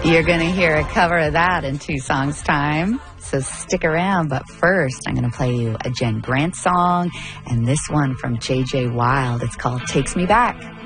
You're going to hear a cover of that in 2 songs' time, so stick around. But first, I'm going to play you a Jen Grant song, and this one from J.J. Wilde. It's called Takes Me Back.